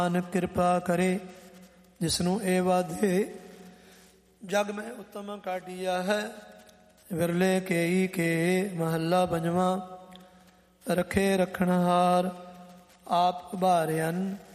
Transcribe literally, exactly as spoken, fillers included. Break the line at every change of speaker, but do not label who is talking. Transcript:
ਨਾਨਕ ਕਿਰਪਾ ਕਰੇ ਜਿਸਨੂੰ ਇਹ ਵਾਧੇ ਜਗ ਮੈਂ ਉਤਮ ਕਾਢੀਆ ਹੈ। ਵਿਰਲੇ ਕੇਈ ਕੇ ਮਹੱਲਾ ਪੰਜਵਾਂ। ਰਖੇ ਰਖਣਹਾਰ ਆਪ ਉਭਾਰਿਅਨ